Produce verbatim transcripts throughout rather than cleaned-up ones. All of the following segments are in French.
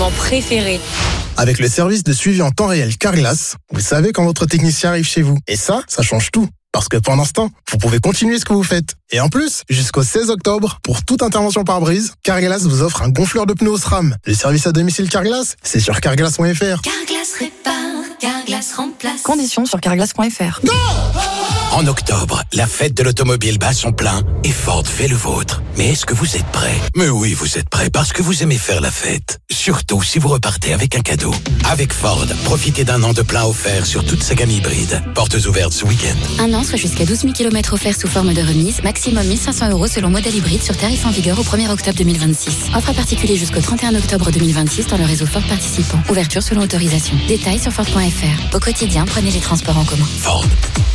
moment préféré. Avec le service de suivi en temps réel Carglass, vous savez quand votre technicien arrive chez vous. Et ça, ça change tout. Parce que pendant ce temps, vous pouvez continuer ce que vous faites. Et en plus, jusqu'au seize octobre, pour toute intervention par brise, Carglass vous offre un gonfleur de pneus au SRAM. Le service à domicile Carglass, c'est sur carglass point f r. Carglass répare, Carglass remplace. Conditions sur carglass point f r. Non ! En octobre, la fête de l'automobile bat son plein et Ford fait le vôtre. Mais est-ce que vous êtes prêts ? Mais oui, vous êtes prêts parce que vous aimez faire la fête. Surtout si vous repartez avec un cadeau. Avec Ford, profitez d'un an de plein offert sur toute sa gamme hybride. Portes ouvertes ce week-end. Un an, soit jusqu'à douze mille kilomètres offerts sous forme de remise. Maximum mille cinq cents euros selon modèle hybride sur tarif en vigueur au premier octobre deux mille vingt-six. Offre à particulier jusqu'au trente et un octobre deux mille vingt-six dans le réseau Ford participant. Ouverture selon autorisation. Détails sur Ford point f r. Au quotidien, prenez les transports en commun. Ford.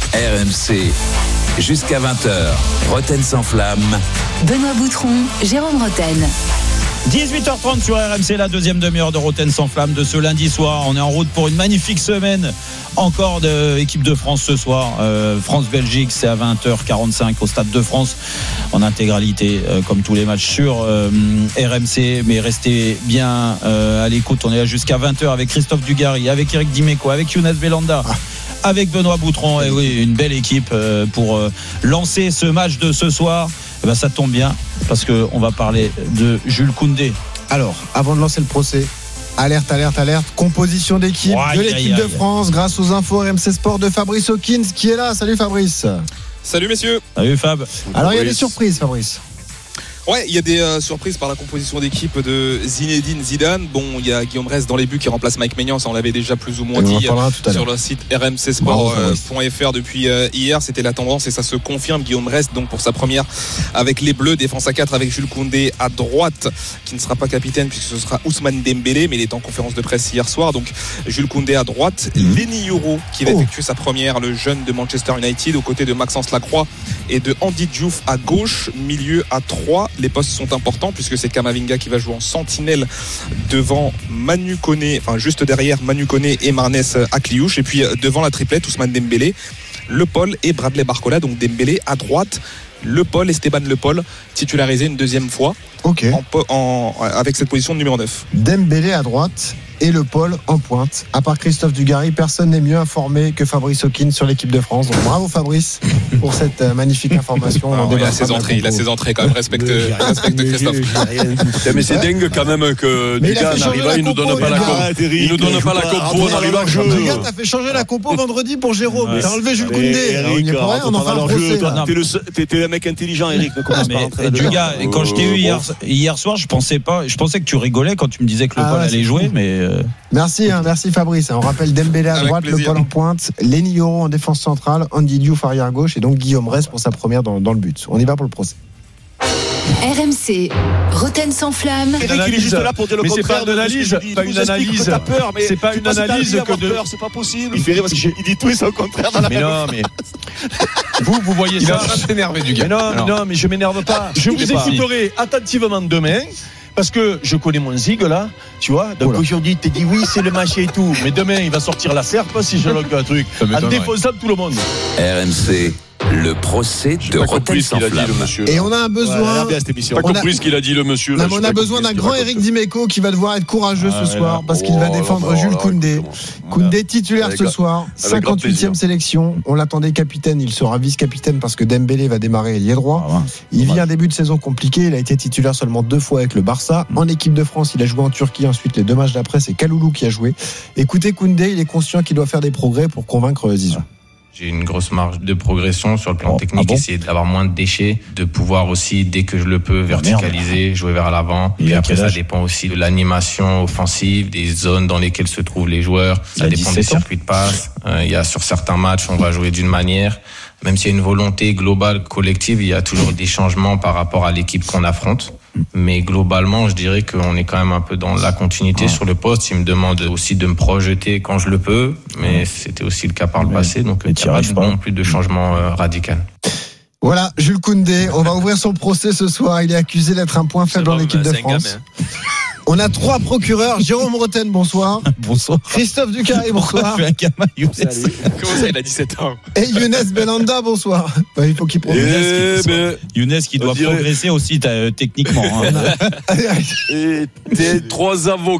R M C. Jusqu'à vingt heures. Roten sans flamme. Benoît Boutron, Jérôme Roten. dix-huit heures trente sur R M C, la deuxième demi-heure de Roten sans flamme de ce lundi soir. On est en route pour une magnifique semaine encore de équipe de France ce soir. Euh, France-Belgique, c'est à vingt heures quarante-cinq au Stade de France en intégralité, euh, comme tous les matchs sur euh, R M C. Mais restez bien euh, à l'écoute. On est là jusqu'à vingt heures avec Christophe Dugarry, avec Eric Dimeco, avec Younes Belanda. Ah. Avec Benoît Boutron, et oui, une belle équipe euh, pour euh, lancer ce match de ce soir. Et ben, ça tombe bien parce qu'on va parler de Jules Koundé. Alors, avant de lancer le procès, alerte, alerte, alerte, composition d'équipe oh, de l'équipe aïe, aïe, de France aïe. Grâce aux infos R M C Sport de Fabrice Hawkins qui est là. Salut Fabrice. Salut messieurs. Salut Fab. Alors il y a des surprises Fabrice. Ouais, il y a des euh, surprises par la composition d'équipe de Zinedine Zidane. Bon, il y a Guillaume Rest dans les buts qui remplace Mike Maignan, ça on l'avait déjà plus ou moins dit euh, sur le site r m c sport point f r depuis euh, hier. C'était la tendance et ça se confirme. Guillaume Rest donc pour sa première avec les Bleus, défense à quatre avec Jules Koundé à droite, qui ne sera pas capitaine puisque ce sera Ousmane Dembélé, mais il est en conférence de presse hier soir. Donc Jules Koundé à droite, mmh. Lenny Yoro qui va oh. effectuer sa première, le jeune de Manchester United, aux côtés de Maxence Lacroix et de Andy Diouf à gauche, milieu à trois. Les postes sont importants puisque c'est Kamavinga qui va jouer en sentinelle devant Manu Koné, enfin juste derrière Manu Koné et Marnes Akliouche, et puis devant la triplette Ousmane Dembélé, Le Paul et Bradley Barcola. Donc Dembélé à droite, Le Paul, Esteban Le Paul titularisé une deuxième fois okay. en, en, avec cette position de numéro neuf. Dembélé à droite et Le Paul en pointe. À part Christophe Dugarry, personne n'est mieux informé que Fabrice Hawkins sur l'équipe de France. Donc bravo Fabrice pour cette magnifique information. Ah, il a ses entrées, il a ses entrées quand même. Respecte, respecte Christophe. Mais c'est dingue quand même que Dugas en arrivant, il nous donne pas la compo. Il nous donne pas la compo en arrivant. Dugas, t'as fait changer la compo vendredi pour Jérôme. T'as enlevé Jules Koundé. On en fait un procès. T'es un mec intelligent, Eric. Dugas, quand je t'ai eu hier soir, je pensais pas, je pensais que tu rigolais quand tu me disais que Le Paul allait jouer, mais. Merci, hein, merci Fabrice. On rappelle Dembélé à droite, Le Paul en pointe, Lenny Yoro en défense centrale, Andy Diouf arrière gauche et donc Guillaume Rest pour sa première dans, dans le but. On y va pour le procès. R M C, Roten sans flamme. Eric, il est juste là pour dire le mais contraire. C'est pas une analyse, pas une analyse. Que peur, mais c'est pas une analyse que de. Peur, c'est pas possible. Il fait rire parce qu'il dit tout et c'est au contraire dans la. Mais non, mais vous, vous voyez il ça. Il va s'énerver du gars. Mais non, non, non, mais je m'énerve pas. Je vous écouterai attentivement demain. Parce que je connais mon zig là, tu vois. Donc aujourd'hui, tu te dis oui, c'est le match et tout. Mais demain, il va sortir la serpe si je log un truc. En défonçant tout le monde. R M C, le procès de Roten sans flamme. Et on a un besoin. Ouais, pas compris ce qu'il a dit le monsieur. Là, on a besoin d'un grand Eric Dimeco qui va devoir être courageux ah, ce soir là. Parce qu'il oh, va défendre là, Jules là, Koundé. Koundé titulaire avec ce soir, cinquante-huitième sélection. On l'attendait capitaine, il sera vice-capitaine parce que Dembélé va démarrer ailier droit. Ah, il vit un début de saison compliqué. Il a été titulaire seulement deux fois avec le Barça. En équipe de France, il a joué en Turquie. Ensuite, les deux matchs d'après, c'est Kaloulou qui a joué. Écoutez, Koundé, il est conscient qu'il doit faire des progrès pour convaincre Zizou. J'ai une grosse marge de progression sur le plan technique, ah bon essayer d'avoir moins de déchets, de pouvoir aussi, dès que je le peux, verticaliser, jouer vers l'avant. Et après, ça dépend aussi de l'animation offensive, des zones dans lesquelles se trouvent les joueurs. Ça dépend des circuits de passe. Euh, il y a sur certains matchs, on va jouer d'une manière. Même s'il y a une volonté globale, collective, il y a toujours des changements par rapport à l'équipe qu'on affronte. Mais globalement, je dirais qu'on est quand même un peu dans la continuité ah. sur le poste. Il me demande aussi de me projeter quand je le peux, mais c'était aussi le cas par le mais, passé, donc il n'y a pas non plus de changement euh, radical. Voilà, Jules Koundé, on va ouvrir son procès ce soir. Il est accusé d'être un point faible dans l'équipe de France. On a trois procureurs. Jérôme Roten, bonsoir. Bonsoir. Christophe Ducarry, bonsoir. Un gamin, Younes. Comment ça, il a dix-sept ans. Et Younes Belanda, bonsoir. Bah, il faut qu'il progresse. Eh ben, Younes qui doit dirait... progresser aussi t- techniquement. Hein. Et tes trois avocats.